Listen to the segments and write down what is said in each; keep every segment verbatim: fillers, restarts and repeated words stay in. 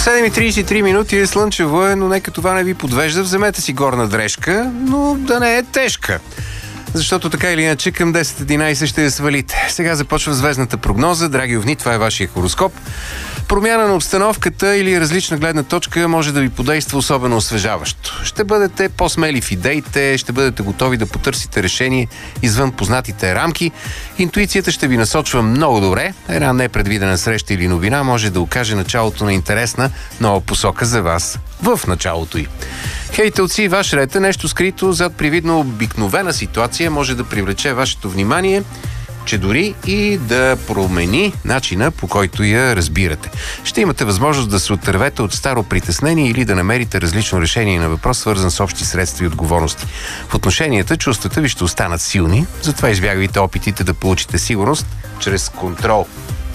седем и тридесет и три минути е слънчево, е, но нека това не ви подвежда. Вземете си горна дрежка, но да не е тежка. Защото така или иначе към десет единайсет ще я свалите. Сега започва звездната прогноза. Драги овни, това е вашия хороскоп. Промяна на обстановката или различна гледна точка може да ви подейства особено освежаващо. Ще бъдете по-смели в идеите, ще бъдете готови да потърсите решение извън познатите рамки. Интуицията ще ви насочва много добре. Една непредвидена среща или новина може да окаже началото на интересна нова посока за вас в началото й. Хей, телци, ваш ред е нещо скрито зад привидно обикновена ситуация може да привлече вашето внимание, че дори и да промени начина, по който я разбирате. Ще имате възможност да се отървете от старо притеснение или да намерите различно решение на въпрос, свързан с общи средства и отговорности. В отношенията чувствата ви ще останат силни, затова избягвайте опитите да получите сигурност чрез контрол.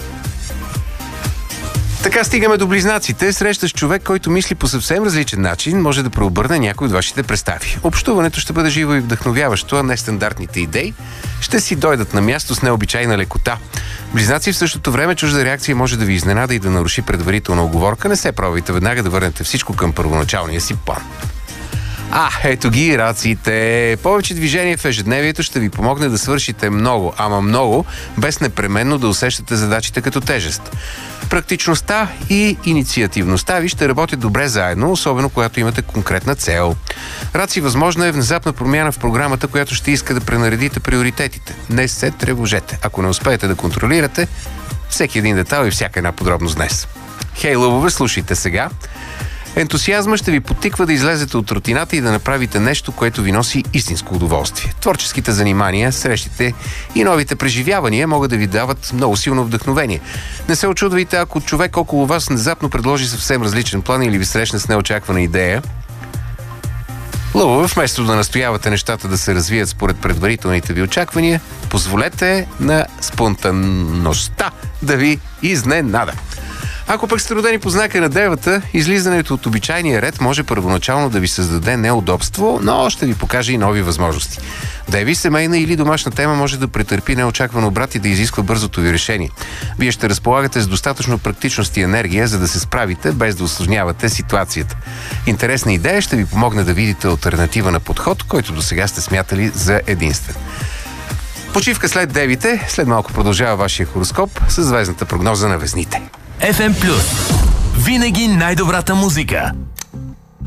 Така стигаме до близнаците. Срещаш човек, който мисли по съвсем различен начин, може да преобърне някой от вашите представи. Общуването ще бъде живо и вдъхновяващо, а нестандартните идеи ще си дойдат на място с необичайна лекота. Близнаци, в същото време чужда реакция може да ви изненада и да наруши предварителна уговорка. Не се пробвайте веднага да върнете всичко към първоначалния си план. А, ето ги рациите. Повече движение в ежедневието ще ви помогне да свършите много, ама много, без непременно да усещате задачите като тежест. Практичността и инициативността ви ще работят добре заедно, особено когато имате конкретна цел. Раци, възможна е внезапна промяна в програмата, която ще иска да пренаредите приоритетите. Не се тревожете. Ако не успеете да контролирате всеки един детайл и всяка една подробност днес. Хей, лъвове, слушайте сега. Ентусиазма ще ви подтиква да излезете от рутината и да направите нещо, което ви носи истинско удоволствие. Творческите занимания, срещите и новите преживявания могат да ви дават много силно вдъхновение. Не се очудвайте, ако човек около вас внезапно предложи съвсем различен план или ви срещне с неочаквана идея. Лъвове, вместо да настоявате нещата да се развият според предварителните ви очаквания, позволете на спонтанността да ви изненада. Ако пък сте родени по знака на девата, излизането от обичайния ред може първоначално да ви създаде неудобство, но ще ви покаже и нови възможности. Деви, семейна или домашна тема може да претърпи неочакван обрат и да изисква бързото ви решение. Вие ще разполагате с достатъчно практичност и енергия, за да се справите, без да усложнявате ситуацията. Интересна идея ще ви помогне да видите алтернатива на подход, който досега сте смятали за единствен. Почивка след девите, след малко продължава вашия хороскоп с звездната прогноза на везните. еф ем Плюс. Винаги най-добрата музика.